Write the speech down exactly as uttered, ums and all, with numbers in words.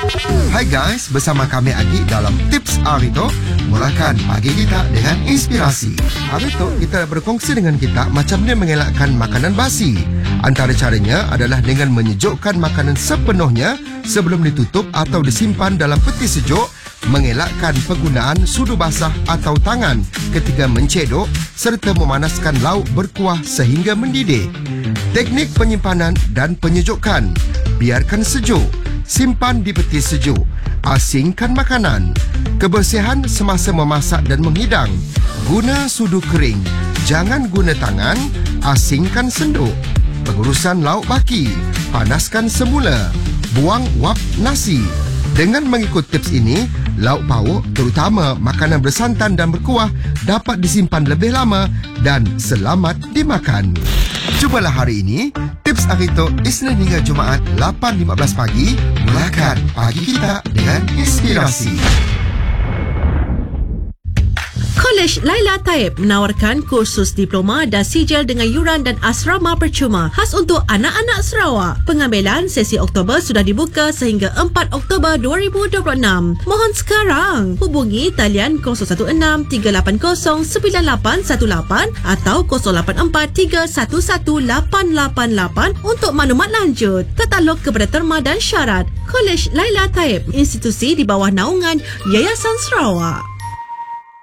Hai guys, bersama kami Agi dalam Tips Arito. Mulakan pagi kita dengan inspirasi. Arito, kita berkongsi dengan kita macam mana mengelakkan makanan basi. Antara caranya adalah dengan menyejukkan makanan sepenuhnya sebelum ditutup atau disimpan dalam peti sejuk, mengelakkan penggunaan sudu basah atau tangan ketika mencedok serta memanaskan lauk berkuah sehingga mendidih. Teknik penyimpanan dan penyejukan. Biarkan sejuk. Simpan di peti sejuk. Asingkan makanan. Kebersihan semasa memasak dan menghidang. Guna sudu kering. Jangan guna tangan. Asingkan senduk. Pengurusan lauk baki. Panaskan semula. Buang wap nasi. Dengan mengikut tips ini, lauk pauk, terutama makanan bersantan dan berkuah, dapat disimpan lebih lama dan selamat dimakan. Cubalah hari ini, Tips Arito Isnin hingga Jumaat lapan lima belas pagi. Mulakan pagi kita dengan inspirasi. Kolej Laila Taib menawarkan kursus diploma dan sijil dengan yuran dan asrama percuma khas untuk anak-anak Sarawak. Pengambilan sesi Oktober sudah dibuka sehingga empat Oktober dua ribu dua puluh enam. Mohon sekarang hubungi talian kosong satu enam tiga lapan kosong sembilan lapan satu lapan atau kosong lapan empat tiga satu satu lapan lapan lapan untuk maklumat lanjut. Katalog kepada terma dan syarat. Kolej Laila Taib, institusi di bawah naungan Yayasan Sarawak.